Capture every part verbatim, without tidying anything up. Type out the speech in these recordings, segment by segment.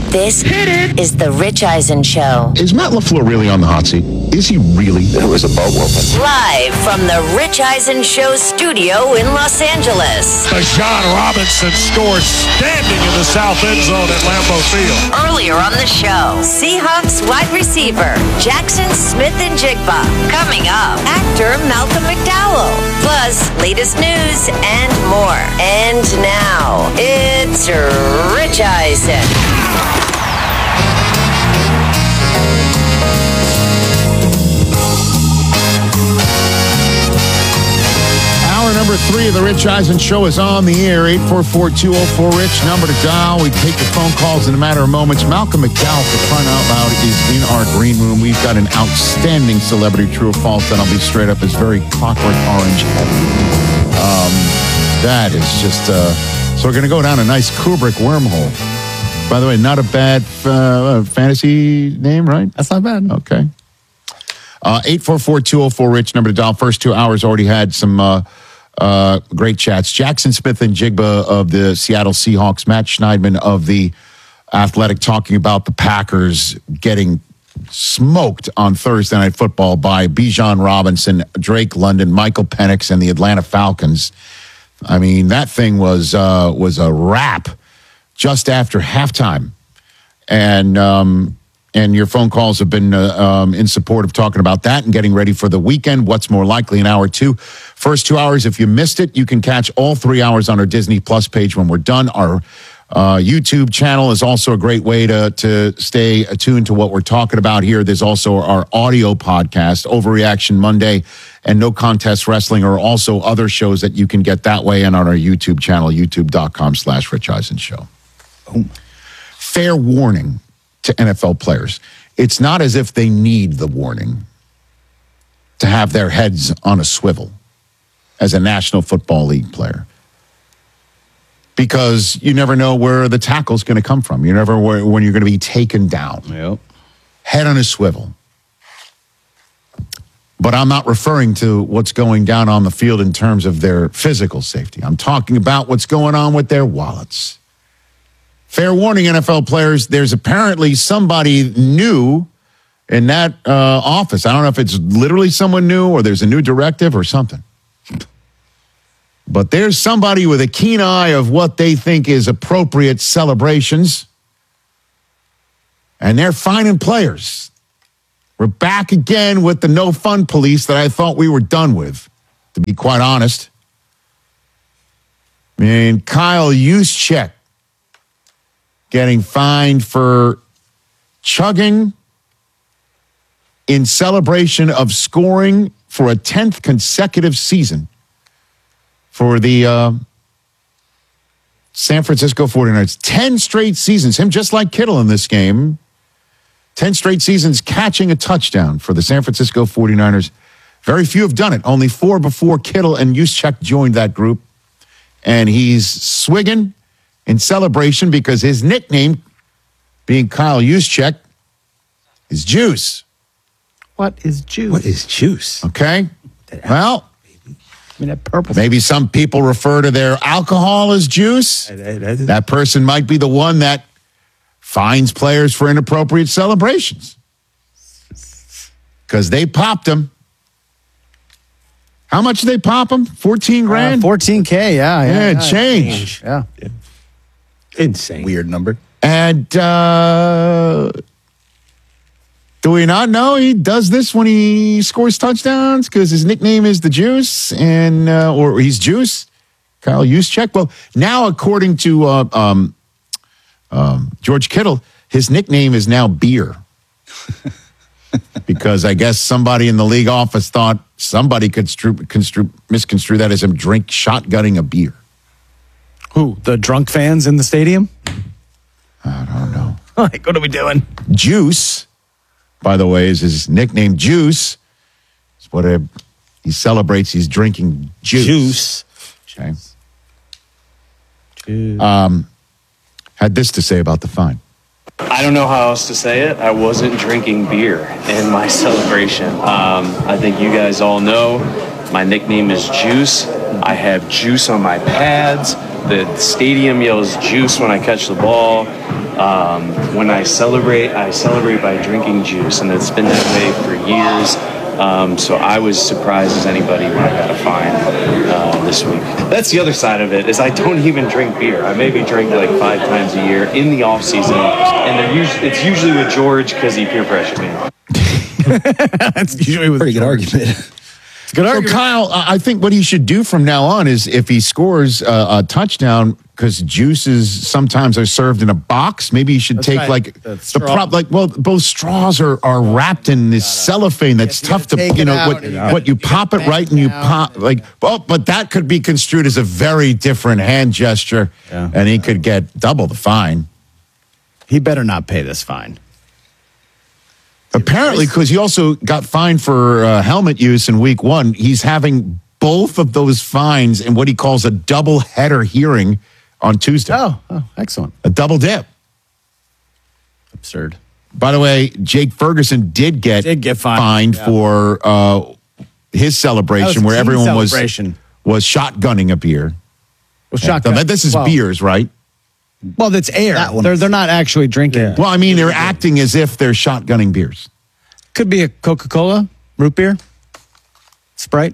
This is The Rich Eisen Show. Is Matt LaFleur really on the hot seat? Is he really? It was a boat whooping. Live from The Rich Eisen Show studio in Los Angeles. Bijan Robinson scores standing in the south end zone at Lambeau Field. Earlier on the show, Seahawks wide receiver Jackson Smith-Njigba. Coming up, actor Malcolm McDowell. Plus, latest news and more. And now, it's Rich Eisen. Hour number three of the Rich Eisen Show is on the air. eight four four, two oh four, RICH, number to dial. We take your phone calls in a matter of moments. Malcolm McDowell, for crying out loud, is in our green room. We've got an outstanding celebrity, true or false, that I'll be straight up, is very Clockwork Orange. Um, that is just, uh, so we're going to go down a nice Kubrick wormhole. By the way, not a bad uh, fantasy name, right? That's not bad. Okay. Uh, eight four four, two oh four, RICH, number to dial. First two hours already had some uh, uh, great chats. Jackson Smith-Njigba of the Seattle Seahawks, Matt Schneidman of the Athletic, talking about the Packers getting smoked on Thursday Night Football by Bijan Robinson, Drake London, Michael Penix, and the Atlanta Falcons. I mean, that thing was uh, was a wrap just after halftime. And um, and your phone calls have been uh, um, in support of talking about that and getting ready for the weekend. What's more likely in hour two? First two hours, if you missed it, you can catch all three hours on our Disney Plus page when we're done. Our uh, YouTube channel is also a great way to, to stay attuned to what we're talking about here. There's also our audio podcast, Overreaction Monday, and No Contest Wrestling are also other shows that you can get that way and on our YouTube channel, youtube.com slash Rich Eisen Show. Oh. Fair warning to N F L players. It's not as if they need the warning to have their heads on a swivel as a National Football League player. Because you never know where the tackle's going to come from. You never know when you're going to be taken down. Yep. Head on a swivel. But I'm not referring to what's going down on the field in terms of their physical safety. I'm talking about what's going on with their wallets. Fair warning, N F L players, there's apparently somebody new in that uh, office. I don't know if it's literally someone new or there's a new directive or something. But there's somebody with a keen eye of what they think is appropriate celebrations. And they're finding players. We're back again with the no fun police that I thought we were done with, to be quite honest. I mean, Kyle Juszczyk getting fined for chugging in celebration of scoring for a tenth consecutive season for the uh, San Francisco forty-niners. ten straight seasons, him just like Kittle in this game. ten straight seasons catching a touchdown for the San Francisco forty-niners. Very few have done it. Only four before Kittle and Juszczyk joined that group. And he's swigging in celebration because his nickname, being Kyle Juszczyk, is Juice. What is juice? What is juice? Okay. Well, I mean, that purple. maybe some people refer to their alcohol as juice. That person might be the one that fines players for inappropriate celebrations because they popped them. How much did they pop them? fourteen grand? Uh, fourteen K, yeah. Yeah, Yeah, yeah change. Yeah. Insane. Weird number. And uh, do we not know he does this when he scores touchdowns because his nickname is the Juice, and uh, or he's Juice, Kyle Juszczyk? Well, now according to uh, um, um, George Kittle, his nickname is now Beer. Because I guess somebody in the league office thought somebody could stru- construe, misconstrue that as him drink shotgunning a beer. Who? The drunk fans in the stadium? I don't know. Like, what are we doing? Juice, by the way, is his nickname. Juice is what a, he celebrates. He's drinking juice. Juice. Okay. Juice. Um, had this to say about the fine. I don't know how else to say it. I wasn't drinking beer in my celebration. Um, I think you guys all know my nickname is Juice. I have juice on my pads. The stadium yells juice when I catch the ball. Um, when I celebrate, I celebrate by drinking juice, and it's been that way for years. Um, so I was surprised as anybody when I got a fine uh, this week. That's the other side of it, is I don't even drink beer. I maybe drink like five times a year in the off season, and they're usually, it's usually with George because he peer pressured me. That's usually with Pretty good argument. It's a good So argument. Kyle, I I think what he should do from now on is if he scores a, a touchdown, because juices sometimes are served in a box, maybe he should That's take right. like The the straw. prop, like well, both straws are, are wrapped in this cellophane that's you tough gotta to, take you it know, out what, and you gotta- what you you pop gotta it right bang and you down. pop like, oh, but that could be construed as a very different hand gesture, Yeah. and he could get double the fine. He better not pay this fine. Apparently, because he also got fined for uh, helmet use in week one. He's having both of those fines in what he calls a double header hearing on Tuesday. Oh, oh, excellent. A double dip. Absurd. By the way, Jake Ferguson did get, Did get fined, yeah. for uh, his celebration That was a where team everyone was, celebration. was shotgunning a beer. Well, So shotgun. that- this is well, beers, right? Well, that's air. That one They're, was- they're not actually drinking. Well, I mean, they're acting as if they're shotgunning beers. Could be a Coca-Cola, root beer, Sprite.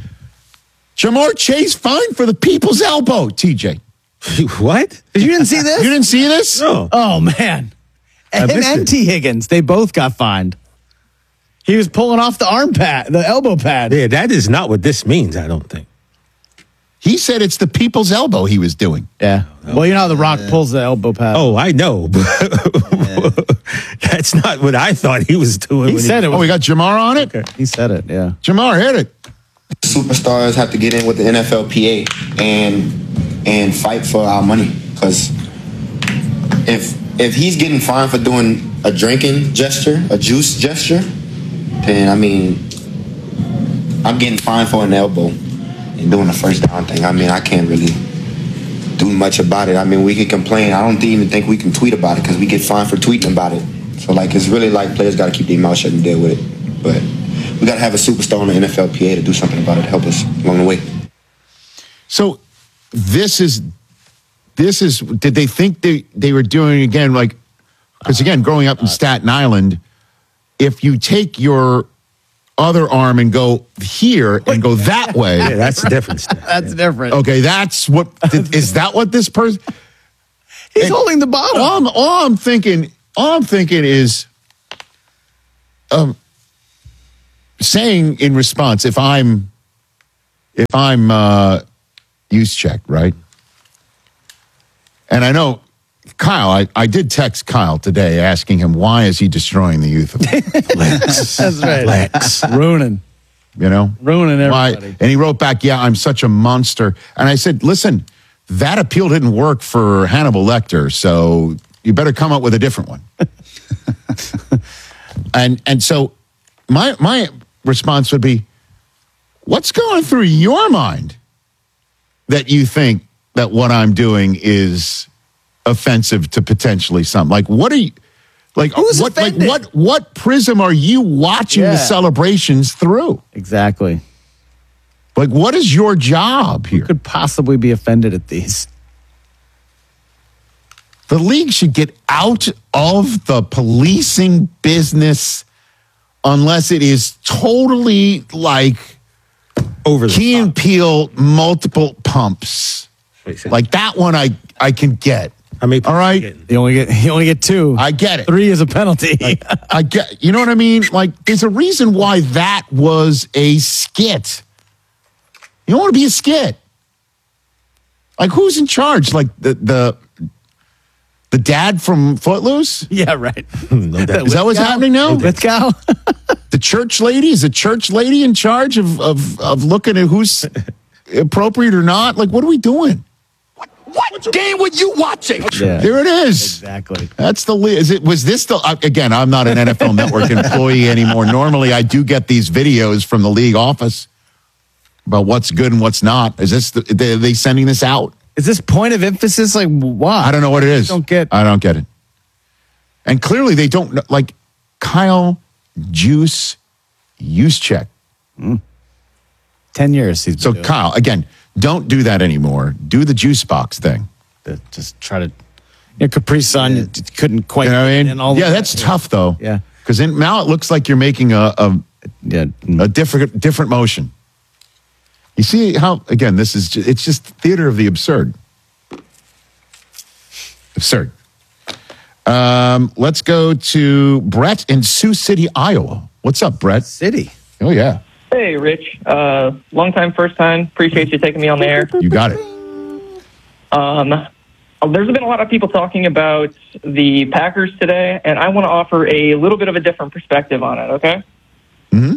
Jamar Chase fined for the people's elbow, T J. What? You didn't see this? You didn't see this? No. Oh, man. And, missed and it. T. Higgins, they both got fined. He was pulling off the arm pad, the elbow pad. Yeah, that is not what this means, I don't think. He said it's the people's elbow he was doing. Yeah. Well, you know how The Rock pulls the elbow pad. Oh, I know. But that's not what I thought he was doing. he when said it. Oh, Was, we got Jamar on it? He said it, yeah. Jamar, hit it. Superstars have to get in with the N F L P A and and fight for our money. Because if if he's getting fined for doing a drinking gesture, a juice gesture, then I mean, I'm getting fined for an elbow and doing a first down thing. I mean, I can't really do much about it. I mean, we can complain. I don't even think we can tweet about it because we get fined for tweeting about it. So like, it's really like players got to keep their mouth shut and deal with it. But we got to have a superstar on the N F L P A to do something about it, to help us along the way. So this is this is did they think they, they were doing again like because again growing up in Staten Island, if you take your other arm and go here and go that way, Yeah, that's the difference. That's different. okay, that's what is that what this person He's and- holding the bottle. all I'm, all I'm thinking all I'm thinking is um saying in response if I'm if I'm uh use check, right? And I know Kyle, I, I did text Kyle today asking him why is he destroying the youth of Lex. That's right. Lex. Ruining. you know? Ruining Why? everybody. And he wrote back, yeah, I'm such a monster. And I said, listen, that appeal didn't work for Hannibal Lecter, so you better come up with a different one. and and so my my response would be, what's going through your mind that you think that what I'm doing is offensive to potentially some? Like, what are you like? Who's what like offended? what what prism are you watching Yeah. the celebrations through? Exactly. Like, what is your job here? Could possibly be offended at these. The league should get out of the policing business unless it is totally like Over the Key and top. Peele multiple pumps. Wait, say- Like that one I I can get. How many All right. getting? You only get you only get two. I get it. Three is a penalty. I get, you know what I mean? Like, there's a reason why that was a skit. You don't want to be a skit. Like, who's in charge? Like the the the dad from Footloose? yeah, right. No doubt. Is that what's happening now? Lithgow? The church lady? Is the church lady in charge of of of looking at who's appropriate or not? Like, what are we doing? What game were you watching? Yeah. There it is. Exactly. That's the li- is it was this the uh, again I'm not an N F L Network employee anymore. Normally I do get these videos from the league office about what's good and what's not. Is this the, they, are they sending this out? Is this point of emphasis like why? I don't know what it is. Don't get I don't get it. And clearly they don't know, like Kyle Juice use check. ten years. He's been So doing Kyle, again, don't do that anymore. Do the juice box thing. it. Just try to Yeah, Capri Sun you couldn't quite. You know what I get mean? in all Yeah, the- that's tough though. Yeah. Because now it looks like you're making a a, Yeah. a different different motion. You see how again this is ju- it's just theater of the absurd. Absurd. Um, let's go to Brett in Sioux City, Iowa. What's up, Brett? City. Oh yeah, Hey, Rich. Uh, long time, first time. Appreciate you taking me on the air. you got it. Um, there's been a lot of people talking about the Packers today, and I want to offer a little bit of a different perspective on it, okay? Mm-hmm.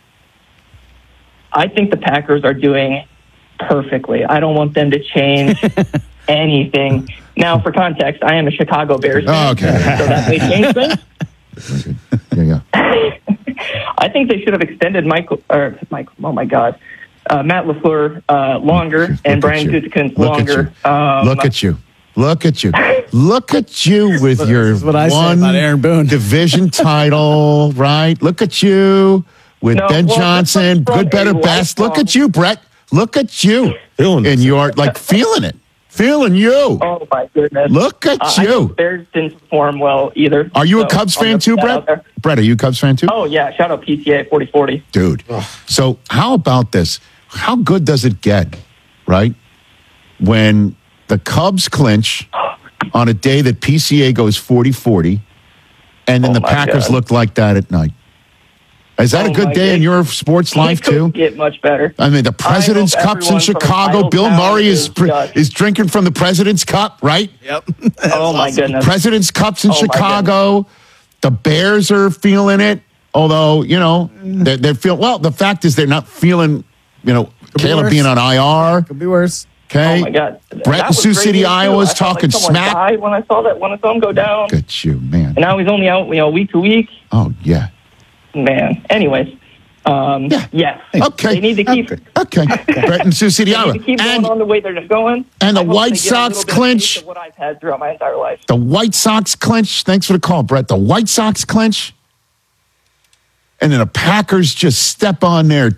I think the Packers are doing perfectly. I don't want them to change anything. Now, for context, I am a Chicago Bears fan, Oh, okay. so that may change things. Yeah, yeah. I think they should have extended Michael, or Michael, oh my God, uh, Matt LaFleur uh, longer Look and at Brian you. Gutekunst Look at longer. you. Um, Look at you. Look at you. Look at you with your is what I say one about Aaron Boone. division title, right? Look at you with No, Ben well, Johnson, this was good, from better, a best. Look lifelong- at you, Brett. Look at you. Feeling and you're like feeling it. Feeling you. Oh my goodness! Look at Uh, I you. think the Bears didn't perform well either. Are you a So, Cubs I'll fan just too, put that out Brett? there. Brett, are you a Cubs fan too? Oh yeah! Shout out P T A forty forty. Dude. So how about this? How good does it get, right? When the Cubs clinch on a day that P C A goes forty forty, and then Oh the my Packers God. look like that at night. Is that Oh a good my day in God. your sports life It couldn't too? get much better. I mean, the President's hope Cup's in everyone from Chicago. Idle Bill Town Murray is is pr- judged. is drinking from the President's Cup, right? Yep. Oh my goodness! President's Cup's in Oh, my Chicago. The Bears are feeling it, although you know they're, they're feeling. Well, the fact is they're not feeling. You know, be Caleb worse. being on I R. Could be worse. Okay, Oh my God! Brett That in was Sioux great City, news, too. Iowa, is I felt talking like someone smack. died when I saw that when I saw him go down, Look at you, man. and now he's only out, you know, week to week. Oh yeah. Man. Anyways, um, Yeah. yes. Okay. They need to keep. Okay. Brett in Sioux City, They Iowa, need to keep and going on the way they're going. and the I hope White they get a Sox little bit of clinch. taste of what I've had throughout my entire life. the White Sox clinch. Thanks for the call, Brett. The White Sox clinch, and then the Packers just step on their.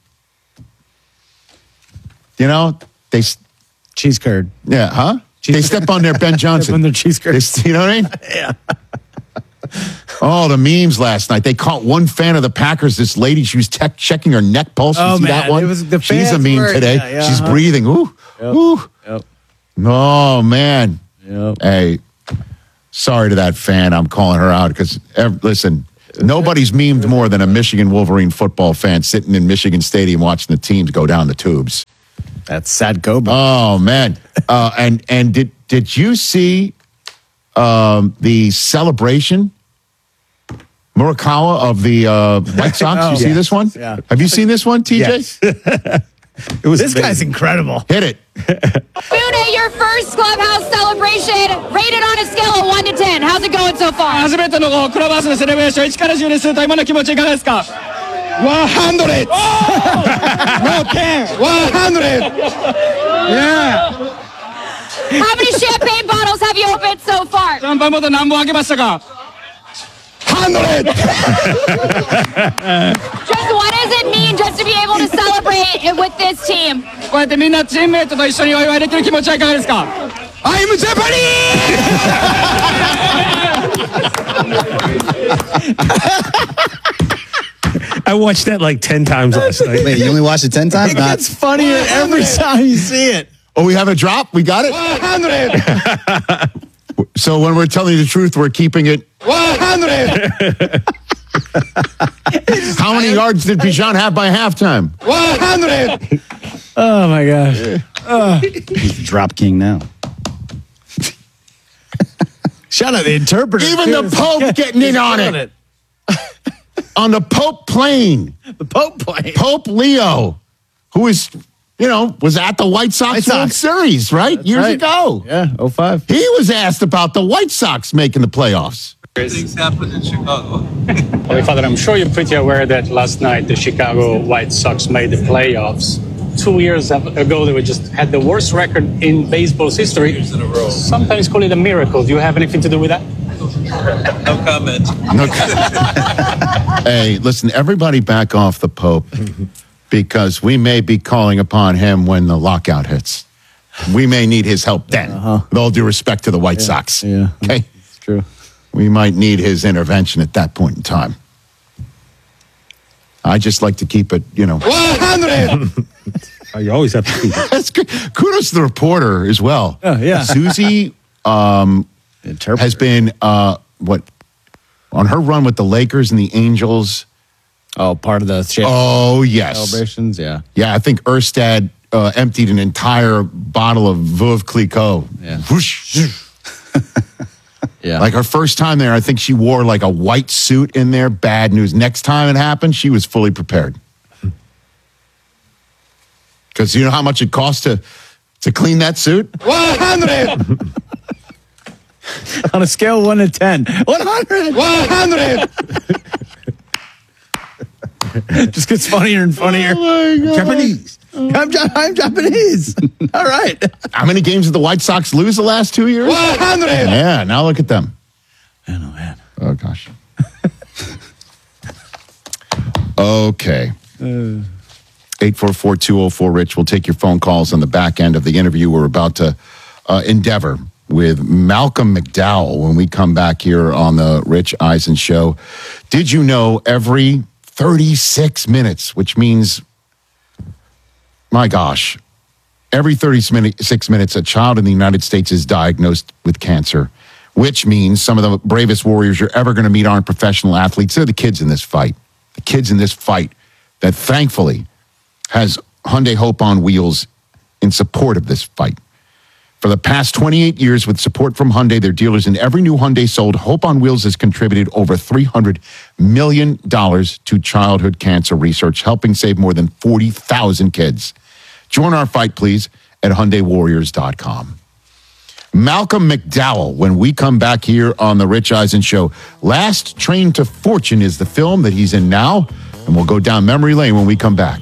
You know they. Cheese curd. Yeah, huh? They step on their Ben Johnson. on their cheese curd. They- you know what I mean? Yeah. Oh, the memes last night. They caught one fan of the Packers. This lady, she was tech checking her neck pulse. You Oh, see man. that one? It was- the She's a fans meme were- today. yeah, yeah, She's uh-huh. breathing. Ooh, ooh. Yep. Oh man. Yep. Hey, sorry to that fan. I'm calling her out because listen, nobody's memed more than a Michigan Wolverine football fan sitting in Michigan Stadium watching the teams go down the tubes. That's sad Kobe. Oh man! Uh, and and did did you see um, the celebration, Murakawa of the uh, White Sox? Oh, you see yes. this one? Yeah. Have you seen this one, T J? Yes. It was this guy's amazing. incredible. Hit it. Buda, your first clubhouse celebration, rated on a scale of one to ten. How's it going so far? 初めてのクラブハウスのセレブレーション、いちからじゅうにすると今の気持ちいかがですか？ one hundred! No ten! one hundred! Yeah! How many champagne bottles have you opened so far? シャンパンボトル何本開けましたか？ one hundred! Just what does it mean just to be able to celebrate it with this team? こうやってみんなチームメイトと一緒にお祝いできる気持ちはいかがですか？ I'm I watched that like ten times last night. Wait, you only watched it ten times? It Not. gets funnier every time you see it. Oh, we have a drop. We got it. one hundred! So when we're telling you the truth, we're keeping it. one hundred! How many yards did Bijan have by halftime? one hundred! Oh my gosh. He's the drop king now. Shout out the interpreter. Even too. the Pope getting in on Killing it. On the Pope plane. The Pope plane. Pope Leo, who is, you know, was at the White Sox White World Sox. Series, right? That's Years right. ago. Yeah, oh five. He was asked about the White Sox making the playoffs. Things happen in Chicago. Holy Father, I'm sure you're pretty aware that last night the Chicago White Sox made the playoffs. Two years ago, they were just had the worst record in baseball's history. Years in a row. Sometimes call it a miracle. Do you have anything to do with that? No comment. No. Hey, listen, everybody back off the Pope because we may be calling upon him when the lockout hits. we may need his help then. Uh-huh. With all due respect to the White Sox. Yeah, okay, it's true. We might need his intervention at that point in time. I just like to keep it, you know. one hundred. You always have to keep it. That's good. Kudos to the reporter as well. Oh, yeah. Susie um, has been, uh, what, on her run with the Lakers and the Angels. Oh, part of the cha- Oh, yes. celebrations, yeah. Yeah, I think Erstad uh, emptied an entire bottle of Veuve Clicquot. Yeah. Whoosh. Yeah. Like her first time there, I think she wore like a white suit in there. Bad news. Next time it happened, she was fully prepared. Because you know how much it costs to, to clean that suit? one hundred. On a scale of one to ten. one hundred. one hundred. Just gets funnier and funnier. Oh Japanese. I'm, ja- I'm Japanese. All right. How many games did the White Sox lose the last two years? one hundred. Yeah, now look at them. I know, man. Oh, gosh. Okay. eight four four, two oh four, RICH. We'll take your phone calls on the back end of the interview we're about to uh, endeavor with Malcolm McDowell when we come back here on the Rich Eisen Show. Did you know every thirty-six minutes, which means, my gosh, every thirty-six minutes, a child in the United States is diagnosed with cancer, which means some of the bravest warriors you're ever going to meet aren't professional athletes. They're the kids in this fight. The kids in this fight that thankfully has Hyundai Hope on Wheels in support of this fight. For the past twenty-eight years, with support from Hyundai, their dealers in every new Hyundai sold, Hope on Wheels has contributed over three hundred million dollars to childhood cancer research, helping save more than forty thousand kids. Join our fight, please, at Hyundai Warriors dot com. Malcolm McDowell, when we come back here on the Rich Eisen Show. Last Train to Fortune is the film that he's in now, and we'll go down memory lane when we come back.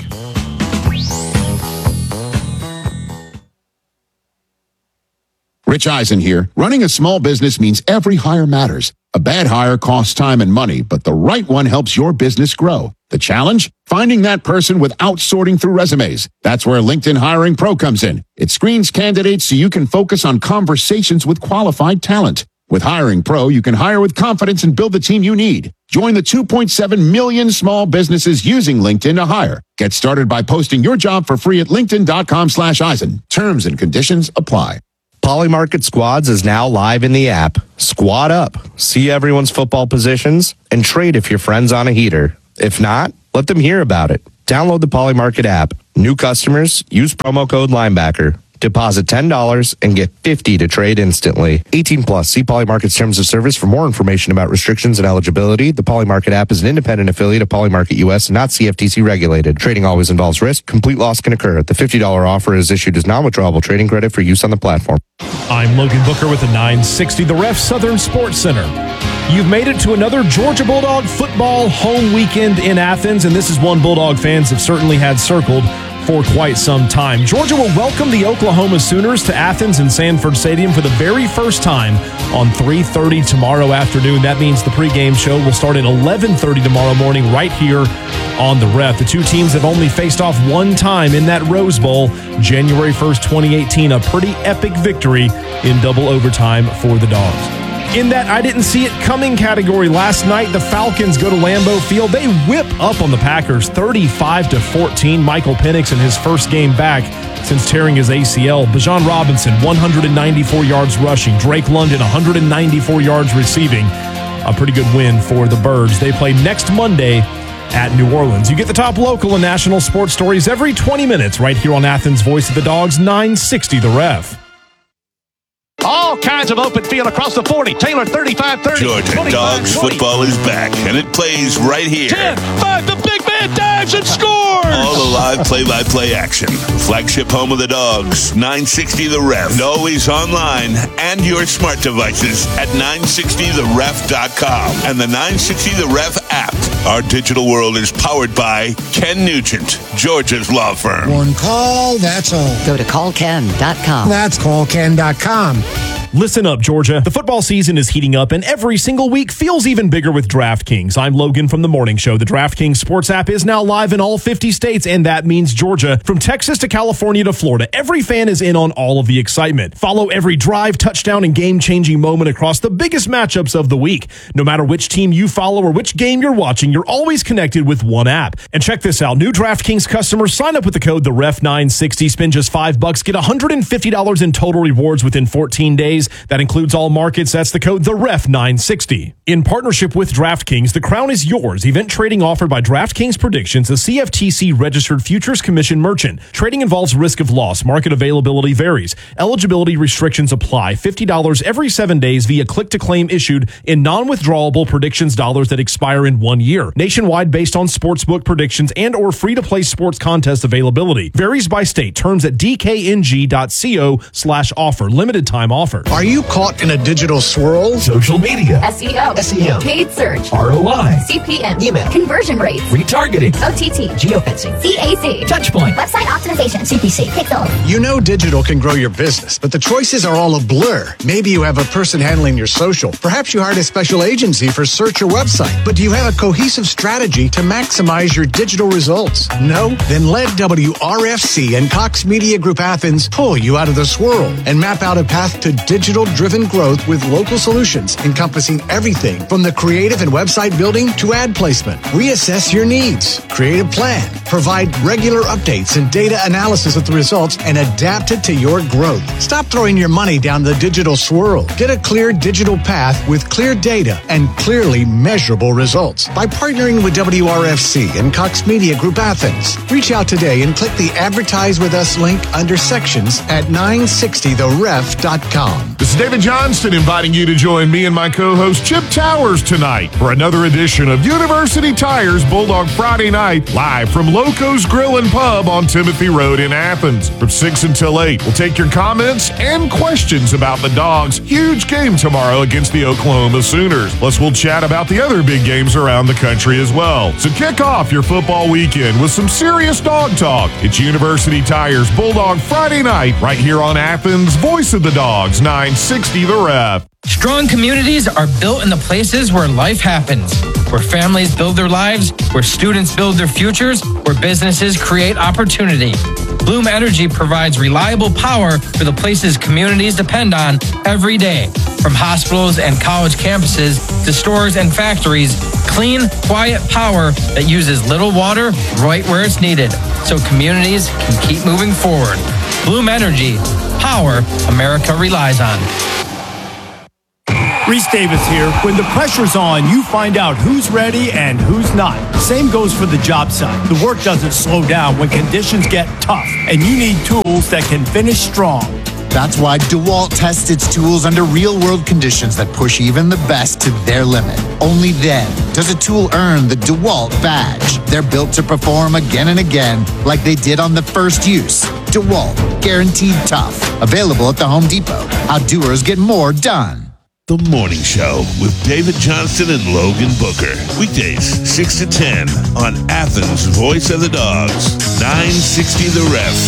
Rich Eisen here. Running a small business means every hire matters. A bad hire costs time and money, but the right one helps your business grow. The challenge? Finding that person without sorting through resumes. That's where LinkedIn Hiring Pro comes in. It screens candidates so you can focus on conversations with qualified talent. With Hiring Pro, you can hire with confidence and build the team you need. Join the two point seven million small businesses using LinkedIn to hire. Get started by posting your job for free at linkedin.com slash Eisen. Terms and conditions apply. Polymarket Squads is now live in the app. Squad up, see everyone's football positions, and trade if your friend's on a heater. If not, let them hear about it. Download the Polymarket app. New customers, use promo code Linebacker. Deposit ten dollars and get fifty dollars to trade instantly. eighteen plus. See Polymarket's terms of service for more information about restrictions and eligibility. The Polymarket app is an independent affiliate of Polymarket U S and not C F T C regulated. Trading always involves risk. Complete loss can occur. The fifty dollars offer is issued as non-withdrawable trading credit for use on the platform. I'm Logan Booker with the nine sixty The Ref Southern Sports Center. You've made it to another Georgia Bulldog football home weekend in Athens, and this is one Bulldog fans have certainly had circled for quite some time. Georgia will welcome the Oklahoma Sooners to Athens and Sanford Stadium for the very first time on three thirty tomorrow afternoon. That means the pregame show will start at eleven thirty tomorrow morning right here on the Ref. The two teams have only faced off one time in that Rose Bowl, January first, twenty eighteen, a pretty epic victory in double overtime for the Dogs. In that I didn't see it coming category last night, the Falcons go to Lambeau Field. They whip up on the Packers thirty-five to fourteen. Michael Penix in his first game back since tearing his A C L. Bijan Robinson, one hundred ninety-four yards rushing. Drake London, one hundred ninety-four yards receiving. A pretty good win for the Birds. They play next Monday at New Orleans. You get the top local and national sports stories every twenty minutes right here on Athens' Voice of the Dogs, nine sixty The Ref. All kinds of open field across the forty. Taylor, thirty-five thirty. Georgia Dogs football is back, and it plays right here. ten five, the big man dives and scores! All the live play-by-play action. Flagship home of the Dogs, nine sixty The Ref. And always online and your smart devices at nine sixty the ref dot com and the nine sixty The Ref app. Our digital world is powered by Ken Nugent, Georgia's law firm. One call, that's all. Go to call ken dot com. That's call ken dot com. Listen up, Georgia. The football season is heating up, and every single week feels even bigger with DraftKings. I'm Logan from The Morning Show. The DraftKings Sports app is now live in all fifty states, and that means Georgia. From Texas to California to Florida, every fan is in on all of the excitement. Follow every drive, touchdown, and game-changing moment across the biggest matchups of the week. No matter which team you follow or which game you're watching, you're always connected with one app. And check this out. New DraftKings customers sign up with the code the ref nine sixty, spend just five bucks, get one hundred fifty dollars in total rewards within fourteen days. That includes all markets. That's the code the ref nine sixty. In partnership with DraftKings, the crown is yours. Event trading offered by DraftKings Predictions, a C F T C-registered futures commission merchant. Trading involves risk of loss. Market availability varies. Eligibility restrictions apply. fifty dollars every seven days via click-to-claim issued in non-withdrawable predictions dollars that expire in one year. Nationwide based on sportsbook predictions and or free-to-play sports contest availability. Varies by state. Terms at d k n g dot co slash offer. Limited time offer. Are you caught in a digital swirl? Social media. S E O. S E O. Paid search. R O I. C P M. Email. Conversion rates. Retargeting. O T T. Geofencing. C A C. Touchpoint. Website optimization. C P C. Pixel. You know digital can grow your business, but the choices are all a blur. Maybe you have a person handling your social. Perhaps you hired a special agency for search or website. But do you have a cohesive strategy to maximize your digital results? No? Then let W R F C and Cox Media Group Athens pull you out of the swirl and map out a path to digital-driven growth with local solutions encompassing everything from the creative and website building to ad placement. Reassess your needs, create a plan, provide regular updates and data analysis of the results, and adapt it to your growth. Stop throwing your money down the digital swirl. Get a clear digital path with clear data and clearly measurable results by partnering with W R F C and Cox Media Group Athens. Reach out today and click the Advertise With Us link under sections at nine sixty the ref dot com. This is David Johnston inviting you to join me and my co-host Chip Towers tonight for another edition of University Tires Bulldog Friday Night, live from Loco's Grill and Pub on Timothy Road in Athens. From six until eight, we'll take your comments and questions about the Dogs' huge game tomorrow against the Oklahoma Sooners. Plus, we'll chat about the other big games around the country as well. So kick off your football weekend with some serious dog talk. It's University Tires Bulldog Friday Night right here on Athens' Voice of the Dogs, nine sixty The Ref. Strong communities are built in the places where life happens, where families build their lives, where students build their futures, where businesses create opportunity. Bloom Energy provides reliable power for the places communities depend on every day. From hospitals and college campuses to stores and factories, clean, quiet power that uses little water right where it's needed, so communities can keep moving forward. Bloom Energy, power America relies on. Reese Davis here. When the pressure's on, you find out who's ready and who's not. Same goes for the job site. The work doesn't slow down when conditions get tough, and you need tools that can finish strong. That's why DeWalt tests its tools under real-world conditions that push even the best to their limit. Only then does a tool earn the DeWalt badge. They're built to perform again and again like they did on the first use. DeWalt, guaranteed tough. Available at the Home Depot. How doers get more done. The Morning Show with David Johnston and Logan Booker. Weekdays, six to ten on Athens' Voice of the Dogs, nine sixty The Ref.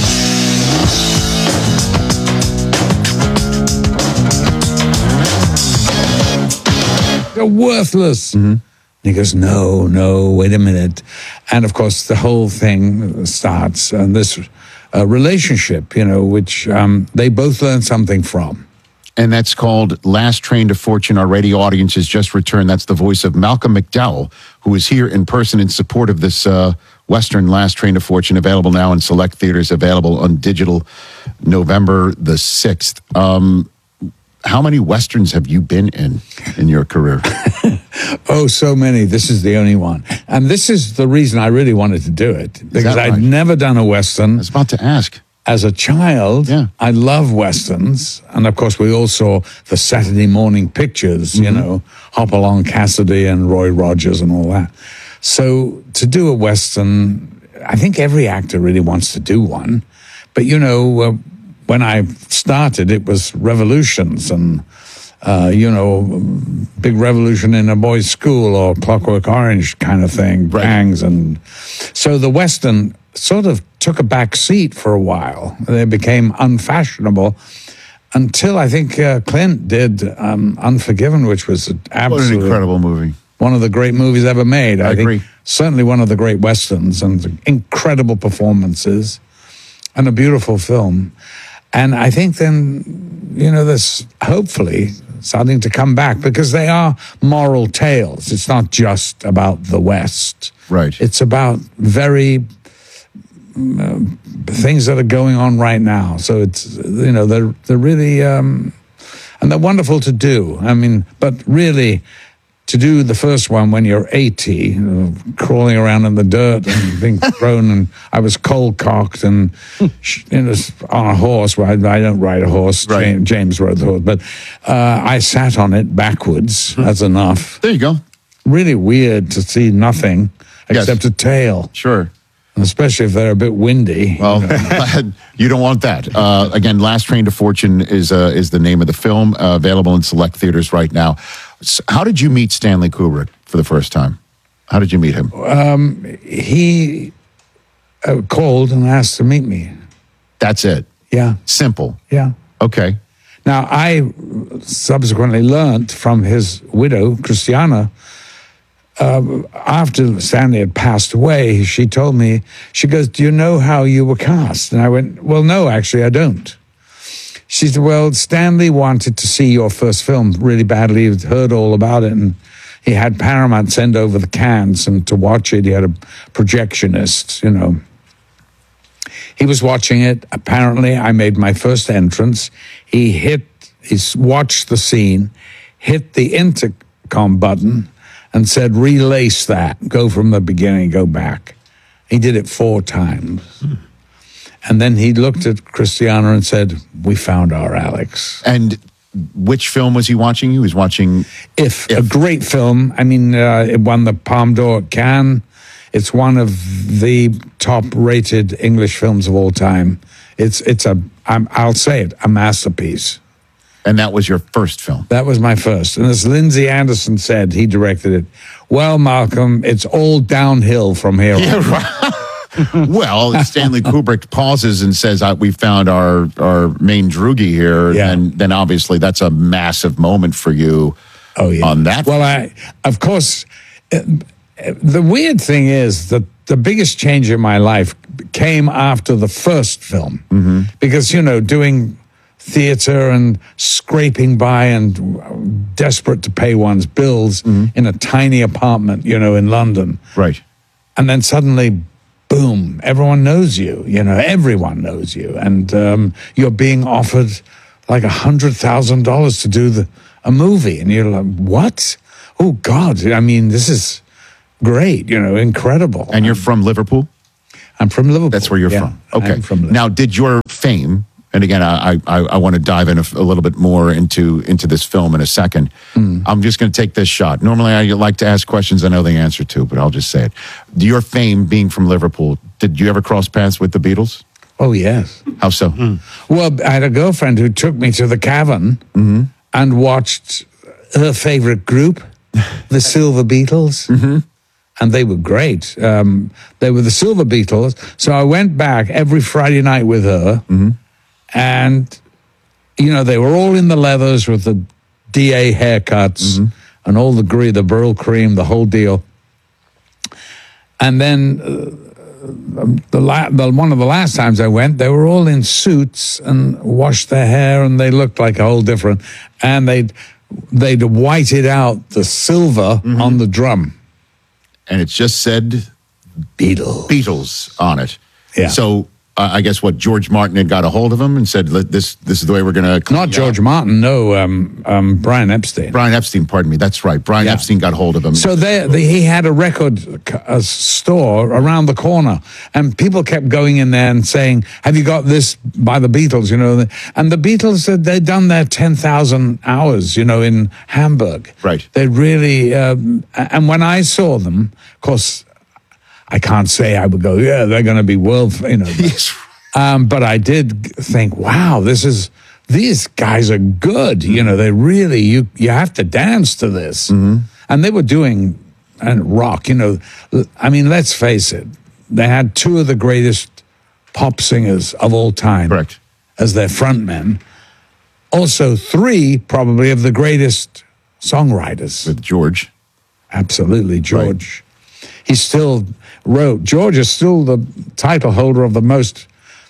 They're worthless. Mm-hmm. And he goes, no, no, wait a minute. And of course, the whole thing starts, and this uh, relationship, you know, which um, they both learn something from. And that's called Last Train to Fortune. Our radio audience has just returned. That's the voice of Malcolm McDowell, who is here in person in support of this uh, Western Last Train to Fortune, available now in select theaters, available on digital November the sixth. Um, how many Westerns have you been in in your career? Oh, so many. This is the only one. And this is the reason I really wanted to do it, because right? I'd never done a Western. I was about to ask. As a child, yeah. I love Westerns. And of course, we all saw the Saturday morning pictures, mm-hmm. you know, Hopalong Cassidy and Roy Rogers and all that. So to do a Western, I think every actor really wants to do one. But, you know, uh, when I started, it was revolutions and, uh, you know, Big Revolution in a Boys' School or Clockwork Orange kind of thing, bangs. And so the Western sort of took a back seat for a while. They became unfashionable until I think uh, Clint did um, Unforgiven, which was an What an absolute incredible movie. one of the great movies ever made. I I, think agree. certainly one of the great westerns, and incredible performances, and a beautiful film. And I think then, you know, there's hopefully starting to come back because they are moral tales. It's not just about the West. Right. It's about very uh, things that are going on right now. So it's, you know, they're, they're really, um, and they're wonderful to do. I mean, but really, to do the first one when you're eighty, you know, crawling around in the dirt and being thrown, and I was cold cocked and you know, on a horse. Well, I, I don't ride a horse. Right. James, James rode the horse, but uh, I sat on it backwards. That's enough. There you go. Really weird to see nothing except a tail. Sure. And especially if they're a bit windy. Well, you don't want that. Uh, again, Last Train to Fortune is uh, is the name of the film, uh, available in select theaters right now. So how did you meet Stanley Kubrick for the first time? How did you meet him? Um, he uh, called and asked to meet me. That's it. Yeah. Simple. Yeah. Okay. Now, I subsequently learned from his widow, Christiana, uh, after Stanley had passed away, she told me, she goes, do you know how you were cast? And I went, well, no, actually, I don't. She said, well, Stanley wanted to see your first film really badly. He'd heard all about it, and he had Paramount send over the cans and to watch it. He had a projectionist, you know. He was watching it. Apparently, I made my first entrance. He hit, he watched the scene, hit the intercom button, and said, relace that. Go from the beginning, go back. He did it four times. Hmm. And then he looked at Christiana and said, we found our Alex. And which film was he watching? He was watching If, if. A great film. I mean, uh, it won the Palme d'Or at Cannes. It's one of the top-rated English films of all time. It's it's a, I'm, I'll say it, a masterpiece. And that was your first film? That was my first. And as Lindsay Anderson said, he directed it, well, Malcolm, it's all downhill from here yeah, on. Right. Well, Stanley Kubrick pauses and says, uh, we found our, our main droogie here. Yeah. And then obviously that's a massive moment for you oh, yeah. on that. Well, I, of course, uh, the weird thing is that the biggest change in my life came after the first film. Mm-hmm. Because, you know, doing theater and scraping by and desperate to pay one's bills mm-hmm. in a tiny apartment, you know, in London. Right. And then suddenly, boom, everyone knows you, you know, everyone knows you. And um, you're being offered like a hundred thousand dollars to do the a movie. And you're like, what? Oh, God. I mean, this is great, you know, incredible. And you're from Liverpool? I'm from Liverpool. That's where you're yeah, from. Okay. I'm from Liverpool. Now, did your fame, and again, I I, I want to dive in a, a little bit more into, into this film in a second. Mm. I'm just going to take this shot. Normally, I like to ask questions I know the answer to, but I'll just say it. Your fame being from Liverpool, did you ever cross paths with the Beatles? Oh, yes. How so? Mm. Well, I had a girlfriend who took me to the Cavern mm-hmm. and watched her favorite group, the Silver Beatles. Mm-hmm. And they were great. Um, they were the Silver Beatles. So I went back every Friday night with her. Mm-hmm. And, you know, they were all in the leathers with the D A haircuts mm-hmm. and all the gre- the Burl cream, the whole deal. And then uh, the, la- the one of the last times I went, they were all in suits and washed their hair, and they looked like a whole different. And they'd, they'd whited out the silver mm-hmm. on the drum. And it just said Beatles. Beatles on it. Yeah. So uh, I guess what George Martin had got a hold of him and said, "This this is the way we're going to." Not George Martin, no, um, um, Brian Epstein. Brian Epstein, pardon me. That's right. Brian yeah. Epstein got hold of him. So they, they, he had a record a store around the corner, and people kept going in there and saying, "Have you got this by the Beatles?" You know, and the Beatles said they'd done their ten thousand hours, you know, in Hamburg. Right. They really, um, and when I saw them, of course, I can't say I would go, yeah, they're going to be world, you know. Yes. Um, but I did think, wow, this is, these guys are good. You know, they really, you you have to dance to this. Mm-hmm. And they were doing and rock, you know. I mean, let's face it. They had two of the greatest pop singers of all time. Correct. As their frontmen. also three probably of the greatest songwriters. With George. Absolutely, George. Right. He still wrote, George is still the title holder of the most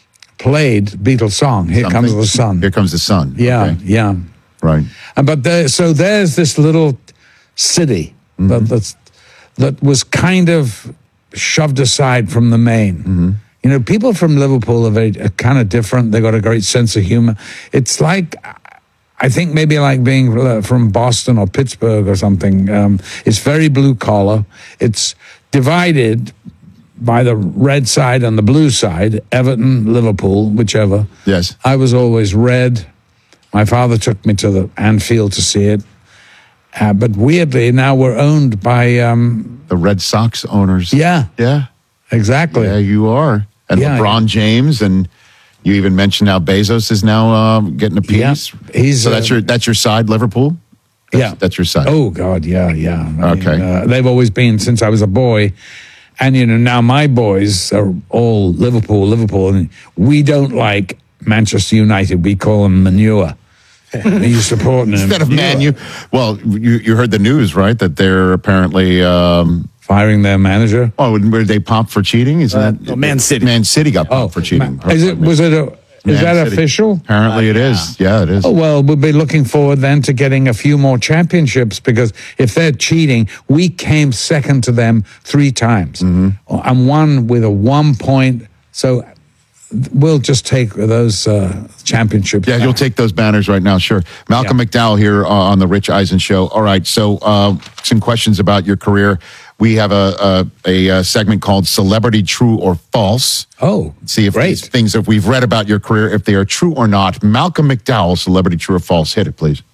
played Beatles song, Here Something. Comes the Sun. Here Comes the Sun. Yeah, Okay. yeah. Right. And but there, so there's this little city Mm-hmm. that that's, that was kind of shoved aside from the main. Mm-hmm. You know, people from Liverpool are very are kind of different. They got a great sense of humor. It's like, I think maybe like being from Boston or Pittsburgh or something. Um, it's very blue collar. It's divided by the red side and the blue side, Everton, Liverpool, whichever. Yes. I was always red. My father took me to the Anfield to see it. Uh, but weirdly, now we're owned by... Um, the Red Sox owners. Yeah. Yeah. Exactly. Yeah, you are. And Yeah, LeBron yeah. James, and you even mentioned how Bezos is now um, getting a piece. Yeah, he's, so that's uh, your that's your side, Liverpool? That's, Yeah. That's your side. Oh, God, yeah, yeah. I mean, Okay. uh, they've always been since I was a boy. And, you know, now my boys are all Liverpool, Liverpool. And we don't like Manchester United. We call them manure. Are you supporting them? Instead of Man U. Well, you, you heard the news, right? That they're apparently... Um, firing their manager? Oh, where they popped for cheating? Isn't Uh, that... oh, Man City. Man City got popped Oh, for cheating. Is it, was it a... Is Man that City. official? Apparently it is. Yeah, it is. Oh, well, we'll be looking forward then to getting a few more championships because if they're cheating, we came second to them three times Mm-hmm. and won with a one point. So we'll just take those uh, championships. Yeah, back. you'll take those banners right now, sure. Malcolm McDowell here uh, on the Rich Eisen Show. All right, so uh, some questions about your career. We have a a, a, a segment called Celebrity True or False. Oh, See if great. these things that we've read about your career, if they are true or not. Malcolm McDowell, Celebrity True or False. Hit it, please.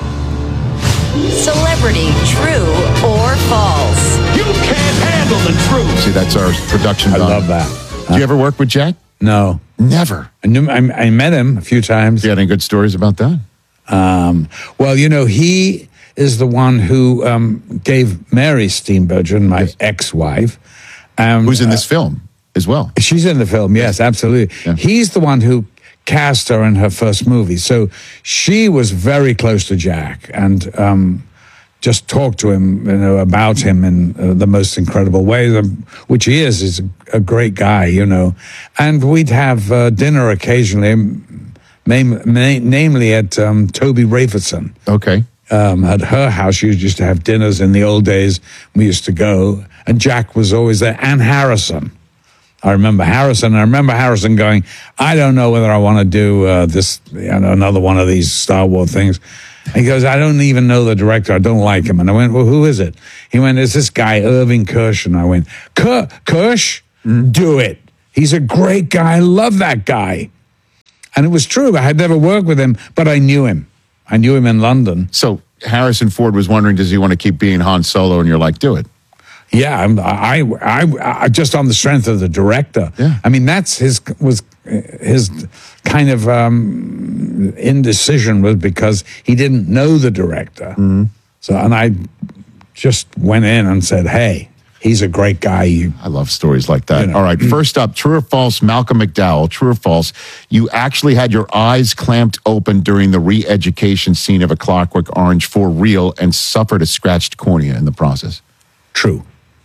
Celebrity, true or false? You can't handle the truth. See, that's our production. I done. love that. Do you ever work with Jack? No. Never. I, knew, I, I met him a few times. Do you have any good stories about that? Um, well, you know, he is the one who um, gave Mary Steenburgen, my Yes. ex-wife. Um, Who's in this film as well? She's in the film, yes, absolutely. Yeah. He's the one who cast her in her first movie. So she was very close to Jack and um, just talked to him, you know, about him in uh, the most incredible way, um, which he is. He's a, a great guy, you know. And we'd have uh, dinner occasionally, name, na- namely at um, Toby Raferson. Okay. Um, at her house, she used to have dinners in the old days. We used to go, and Jack was always there, and Harrison. I remember Harrison. I remember Harrison going, I don't know whether I want to do uh, this, you know, another one of these Star Wars things. He goes, I don't even know the director. I don't like him. And I went, well, who is it? He went, it's this guy, Irving Kirsch. And I went, Kirsch, Kirsch? Do it. He's a great guy. I love that guy. And it was true. I had never worked with him, but I knew him. I knew him in London. So Harrison Ford was wondering, does he want to keep being Han Solo? And you're like, do it. Yeah, I'm- I, I, I, just on the strength of the director. Yeah. I mean, that's his was his kind of um, indecision was because he didn't know the director. Mm-hmm. So, and I just went in and said, "Hey, he's a great guy." You, I love stories like that. You know. All right, first up, true or false, Malcolm McDowell, true or false, you actually had your eyes clamped open during the re-education scene of A Clockwork Orange for real and suffered a scratched cornea in the process. True.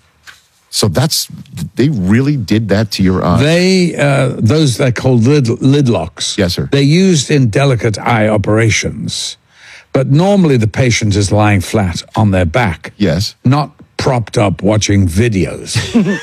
So that's, they really did that to your eyes? They uh, those they're called lid, lid locks. Yes, sir. They're used in delicate eye operations, but normally the patient is lying flat on their back. Yes. Not propped up watching videos,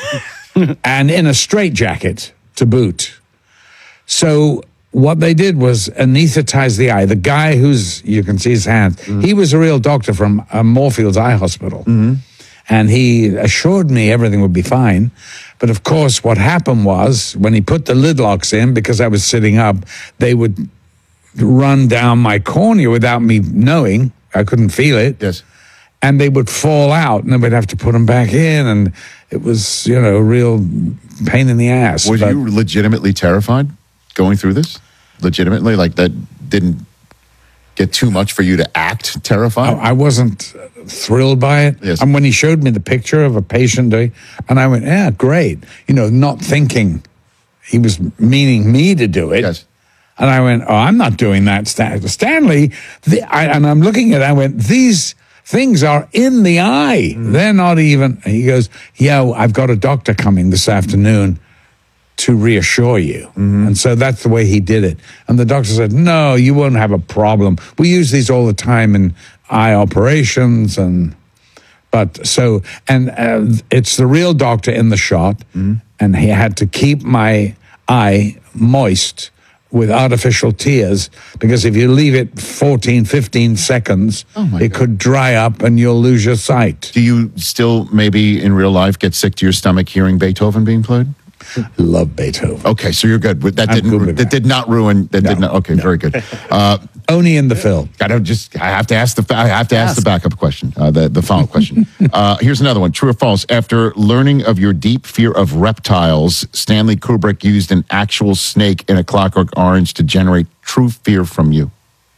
and in a straitjacket to boot. So what they did was anesthetize the eye. The guy who's, you can see his hands, mm-hmm. he was a real doctor from uh, Moorfields Eye Hospital. Mm-hmm. And he assured me everything would be fine. But of course, what happened was when he put the lid locks in, because I was sitting up, they would run down my cornea without me knowing. I couldn't feel it. Yes. And they would fall out, and then we'd have to put them back in. And it was, you know, a real pain in the ass. Were But you legitimately terrified going through this? Legitimately? Like that didn't get too much for you to act terrified? I wasn't thrilled by it. Yes. And when he showed me the picture of a patient, I- and I went, yeah, great. You know, not thinking he was meaning me to do it. Yes. And I went, oh, I'm not doing that, Stan- Stanley. The, I, and I'm looking at it, I went, these things are in the eye. Mm. They're not even. And he goes, yeah, I've got a doctor coming this afternoon to reassure you. Mm-hmm. And so that's the way he did it. And the doctor said, no, you won't have a problem. We use these all the time in eye operations. And but so, and uh, it's the real doctor in the shot. Mm-hmm. And he had to keep my eye moist with artificial tears, because if you leave it fourteen, fifteen seconds, oh it God. could dry up and you'll lose your sight. Do you still maybe in real life get sick to your stomach hearing Beethoven being played? Love Beethoven. Okay, so you're good. That didn't that, that did not ruin that no, did not okay, no. Very good. Uh, Only in the film. I don't just I have to ask the I have to ask, ask the backup question, uh, the the follow-up question. uh, here's another one. True or false? After learning of your deep fear of reptiles, Stanley Kubrick used an actual snake in A Clockwork Orange to generate true fear from you.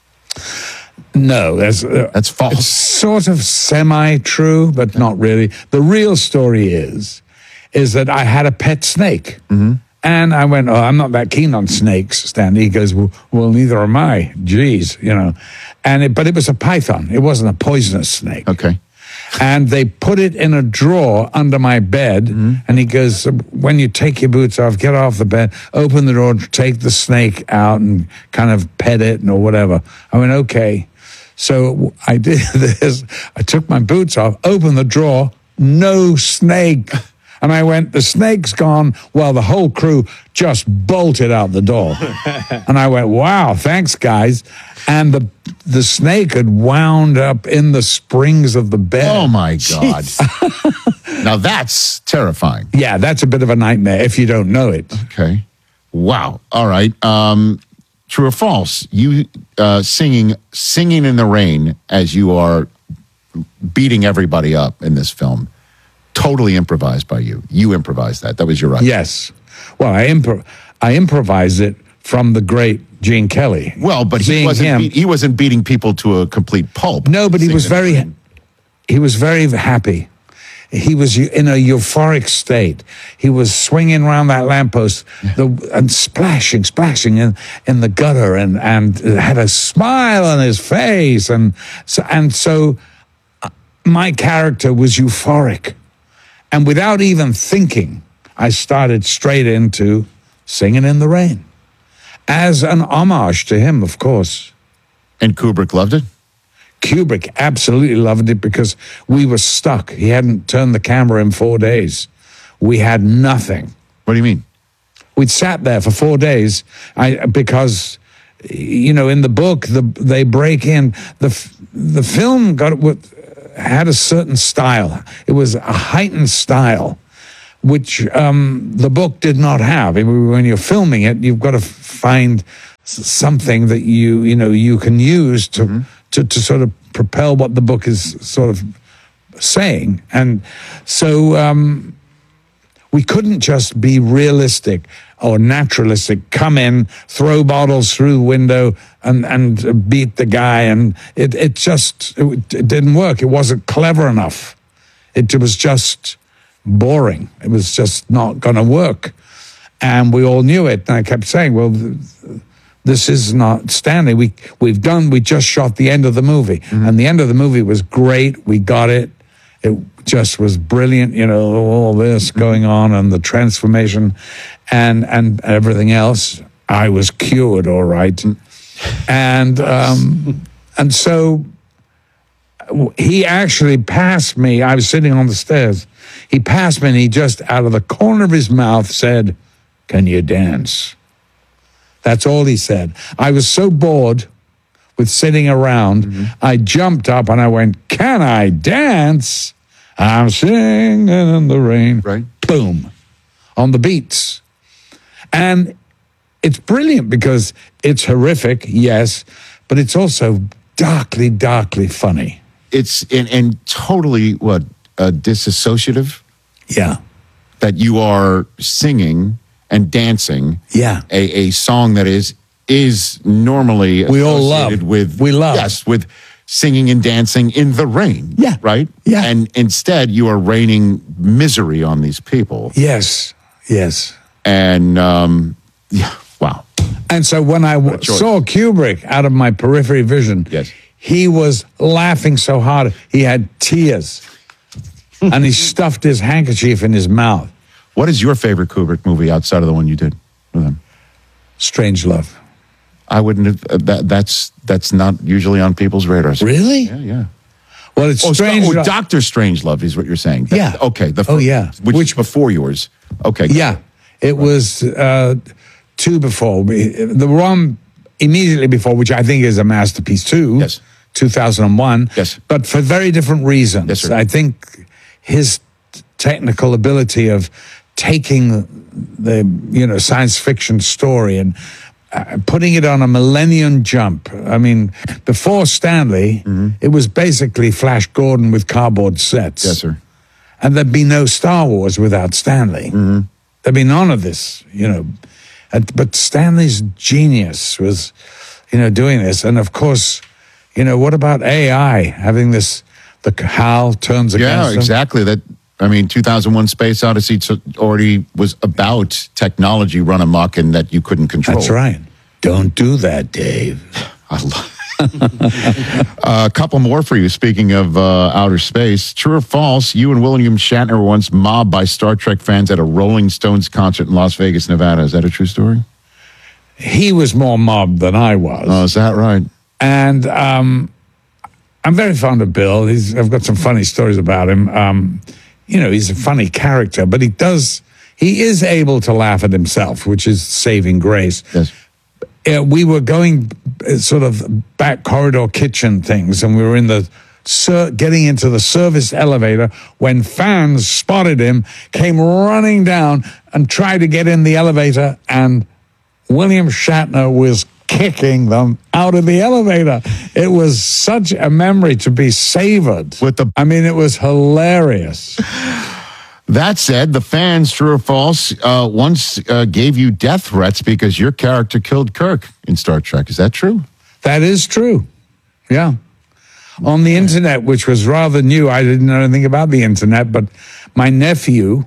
No, that's uh, that's false. It's sort of semi-true, but not really. The real story is is that I had a pet snake. Mm-hmm. And I went, oh, I'm not that keen on snakes, Stanley. He goes, well, well neither am I. Jeez, you know. And it, but it was a python. It wasn't a poisonous snake. Okay. And they put it in a drawer under my bed. Mm-hmm. And he goes, when you take your boots off, get off the bed, open the drawer, take the snake out and kind of pet it or whatever. I went, okay. So I did this. I took my boots off, opened the drawer, no snake. And I went, the snake's gone. Well, the whole crew just bolted out the door. And I went, wow, thanks, guys. And the the snake had wound up in the springs of the bed. Oh, my God. Now, that's terrifying. Yeah, that's a bit of a nightmare if you don't know it. Okay. Wow. All right. Um, true or false? You uh, singing, singing in the rain as you are beating everybody up in this film. Totally improvised by you. You improvised that. That was your right. Yes. Well, I impro- I improvised it from the great Gene Kelly. Well, but he wasn't him, beat, he wasn't beating people to a complete pulp. No, but he was very he was very happy. He was in a euphoric state. He was swinging around that lamppost the, and splashing, splashing in, in the gutter, and and had a smile on his face, and so, and so my character was euphoric. And without even thinking, I started straight into Singing in the Rain as an homage to him, of course. And Kubrick loved it? Kubrick absolutely loved it because we were stuck. He hadn't turned the camera in four days. We had nothing. What do you mean? We'd sat there for four days I, because, you know, in the book, the, they break in. The, the film got with. had a certain style. It was a heightened style, which um, the book did not have. When you're filming it, you've got to find something that you you know you can use to mm-hmm. to, to sort of propel what the book is sort of saying. And so um, we couldn't just be realistic or naturalistic, come in, throw bottles through the window and, and beat the guy. And it, it just, it, it didn't work. It wasn't clever enough. It, it was just boring. It was just not going to work. And we all knew it. And I kept saying, well, this is not Stanley. We, we've done, we just shot the end of the movie. Mm-hmm. And the end of the movie was great. We got it. It just was brilliant, you know, all this going on and the transformation and and everything else. I was cured, all right. And um, and so he actually passed me. I was sitting on the stairs. He passed me and he just out of the corner of his mouth said, "Can you dance?" That's all he said. I was so bored with sitting around, mm-hmm. I jumped up and I went, "Can I dance? I'm singing in the rain." Right. Boom. On the beats. And it's brilliant because it's horrific, yes, but it's also darkly, darkly funny. It's and, and totally, what, uh, disassociative? Yeah. That you are singing and dancing yeah. a, a song that is is normally we all associated love. with we love yes with singing and dancing in the rain. Yeah, right. Yeah, and instead you are raining misery on these people. Yes, yes, and um, yeah, wow. And so when I w- saw Kubrick out of my periphery vision, yes. he was laughing so hard. He had tears. And he stuffed his handkerchief in his mouth. What is your favorite Kubrick movie outside of the one you did with him? Strange Love. I wouldn't have, uh, that, that's that's not usually on people's radars. Really? Yeah, yeah. Well, it's oh, Strange oh, Love. Doctor Strangelove is what you're saying. That- Yeah. Okay. The Oh, yeah. Which, which before yours. Okay. Yeah. It was uh, two before. The one immediately before, which I think is a masterpiece too. Yes. two thousand one. Yes. But for very different reasons. Yes, sir. I think his technical ability of taking the, you know, science fiction story and uh, putting it on a millennium jump. I mean, before Stanley, Mm-hmm. it was basically Flash Gordon with cardboard sets. Yes, sir. And there'd be no Star Wars without Stanley. Mm-hmm. There'd be none of this, you know. And, but Stanley's genius was, you know, doing this. And of course, you know, what about A I having this, the HAL turns against Yeah, them? exactly. That I mean, two thousand one Space Odyssey t- already was about technology run amok and that you couldn't control. That's right. Don't do that, Dave. I love uh, a couple more for you. Speaking of uh, outer space, true or false? You and William Shatner were once mobbed by Star Trek fans at a Rolling Stones concert in Las Vegas, Nevada. Is that a true story? He was more mobbed than I was. Oh, is that right? And um, I'm very fond of Bill. He's, I've got some funny stories about him. Um, you know, he's a funny character, but he does, he is able to laugh at himself, which is saving grace. Yes. Uh, we were going uh, sort of back corridor kitchen things, and we were in the ser- getting into the service elevator when fans spotted him, came running down and tried to get in the elevator, and William Shatner was kicking them out of the elevator. It was such a memory to be savored. With the, I mean, it was hilarious. That said, the fans, true or false, uh, once uh, gave you death threats because your character killed Kirk in Star Trek. Is that true? That is true. Yeah. On the internet, which was rather new, I didn't know anything about the internet, but my nephew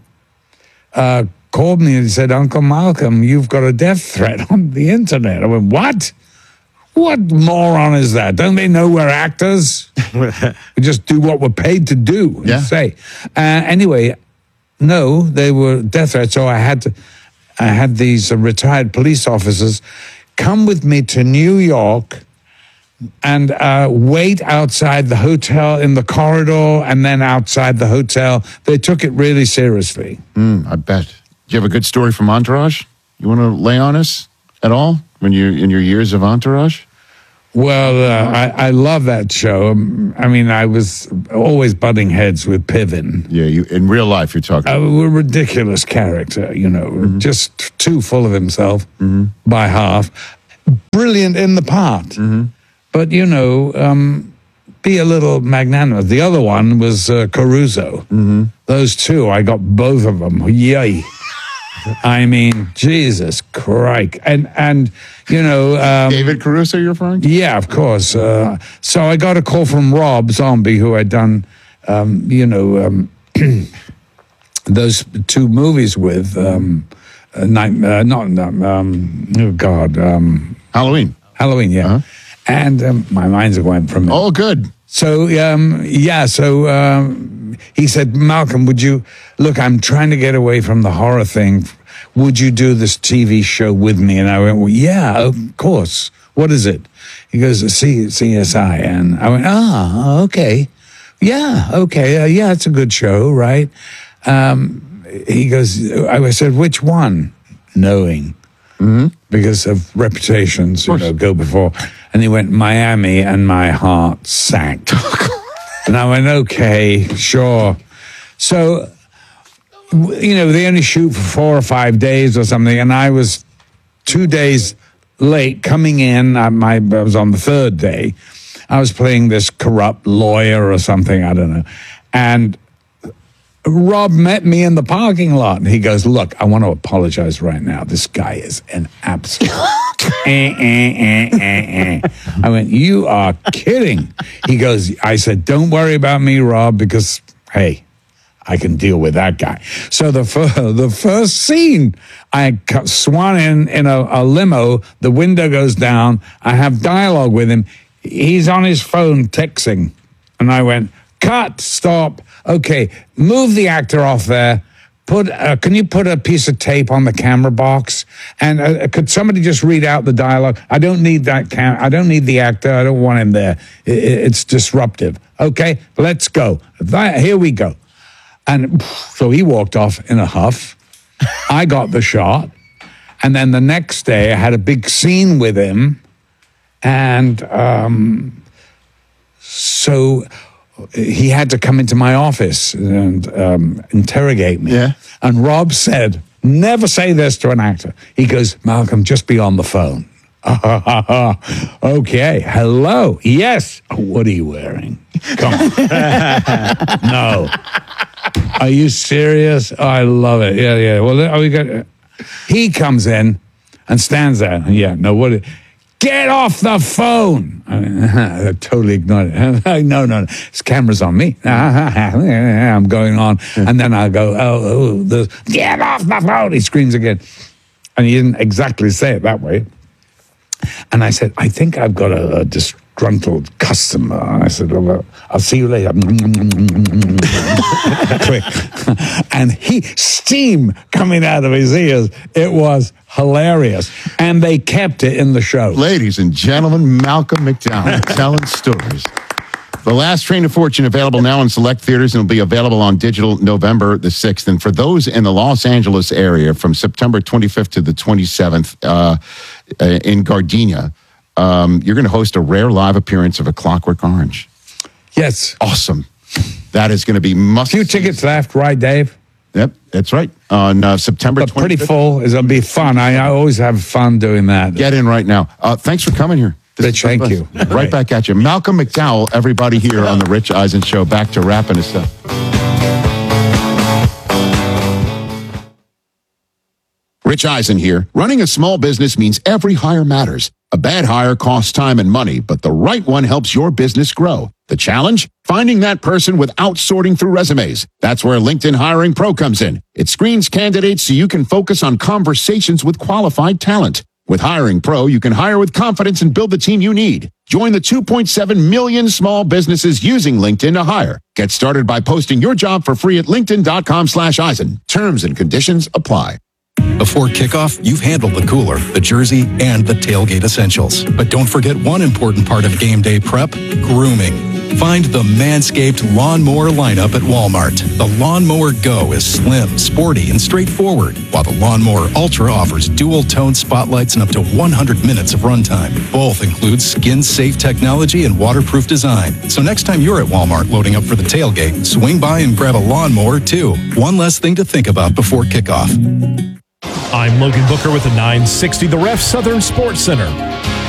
uh, called me and said, Uncle Malcolm, you've got a death threat on the internet. I went, what? What moron is that? Don't they know we're actors? We just do what we're paid to do and Yeah. say. Uh, anyway, no, they were death threats. So I had to, I had these uh, retired police officers come with me to New York and uh, wait outside the hotel in the corridor and then outside the hotel. They took it really seriously. Mm, I bet. Do you have a good story from Entourage? You want to lay on us at all when you in your years of Entourage? Well, uh, I, I love that show. Um, I mean, I was always butting heads with Piven. Yeah, you in real life you're talking. A ridiculous character, you know, Mm-hmm. just too full of himself by half. Brilliant in the part. Mm-hmm. But, you know, um, be a little magnanimous. The other one was uh, Caruso. Mm-hmm. Those two, I got both of them. Yay. I mean, Jesus Christ. And, and you know... Um, David Caruso, you're referring to? Yeah, of course. Uh, so I got a call from Rob Zombie, who had done, um, you know, um, those two movies with, um, uh, night, uh, not, um, oh God. Um, Halloween. Halloween, yeah. Uh-huh. And um, my mind's going from it. Oh, good. So, um, yeah, so um, he said, Malcolm, would you, look, I'm trying to get away from the horror thing. Would you do this T V show with me? And I went, well, yeah, of course. What is it? He goes, C- CSI. And I went, ah, okay. Yeah, okay. Uh, yeah, it's a good show, right? Um, he goes, I said, which one? Knowing. Mm-hmm. Because of reputations, you know, go before. And he went, Miami, and my heart sank. And I went, okay, sure. So, you know, they only shoot for four or five days or something, and I was two days late coming in. I, my, I was on the third day. I was playing this corrupt lawyer or something, I don't know. And Rob met me in the parking lot, and he goes, look, I want to apologize right now. This guy is an absolute... eh, eh, eh, eh, eh. I went, you are kidding. He goes, I said, don't worry about me, Rob, because, hey, I can deal with that guy. So the fir- the first scene, I cu- swan in in a, a limo. The window goes down. I have dialogue with him. He's on his phone texting, and I went, cut, stop. Okay, move the actor off there. Put uh, can you put a piece of tape on the camera box? And uh, could somebody just read out the dialogue? I don't need that cam. I don't need the actor. I don't want him there. I- it's disruptive. Okay, let's go. That, here we go. And so he walked off in a huff. I got the shot. And then the next day I had a big scene with him. And um, so he had to come into my office and um, interrogate me. Yeah. And Rob said, never say this to an actor. He goes, Malcolm, just be on the phone. Okay, hello. Yes. What are you wearing? Come on. No. Are you serious? Oh, I love it. Yeah, yeah. Well, are we got? He comes in and stands there. Yeah. No. What? Get off the phone! I, mean, I totally ignored it. no, no, no. His camera's on me. I'm going on, and then I go, "Oh, oh the, get off the phone!" He screams again, and he didn't exactly say it that way. And I said, I think I've got a, a disgruntled customer. I said, well, I'll see you later. Quick. And he, steam coming out of his ears. It was hilarious. And they kept it in the show. Ladies and gentlemen, Malcolm McDowell telling stories. The Last Train to Fortune available now in select theaters and will be available on digital November the sixth. And for those in the Los Angeles area from September twenty-fifth to the twenty-seventh uh, uh, in Gardenia, um, you're going to host a rare live appearance of A Clockwork Orange. Yes. Awesome. That is going to be must. Few tickets left, right, Dave? Yep, that's right. On uh, September But twenty-fifth. pretty full. It's going to be fun. I, I always have fun doing that. Get in right now. Uh, thanks for coming here. This Rich, is so thank fun. you. Right back at you. Malcolm McDowell, everybody here on the Rich Eisen Show. Back to wrapping us up. Rich Eisen here. Running a small business means every hire matters. A bad hire costs time and money, but the right one helps your business grow. The challenge? Finding that person without sorting through resumes. That's where LinkedIn Hiring Pro comes in. It screens candidates so you can focus on conversations with qualified talent. With Hiring Pro, you can hire with confidence and build the team you need. Join the two point seven million small businesses using LinkedIn to hire. Get started by posting your job for free at linkedin.com slash Eisen. Terms and conditions apply. Before kickoff, you've handled the cooler, the jersey, and the tailgate essentials. But don't forget one important part of game day prep, grooming. Find the Manscaped Lawnmower lineup at Walmart. The Lawnmower Go is slim, sporty, and straightforward, while the Lawnmower Ultra offers dual-tone spotlights and up to one hundred minutes of runtime. Both include skin-safe technology and waterproof design. So next time you're at Walmart loading up for the tailgate, swing by and grab a lawnmower, too. One less thing to think about before kickoff. I'm Logan Booker with the nine sixty The Ref Southern Sports Center.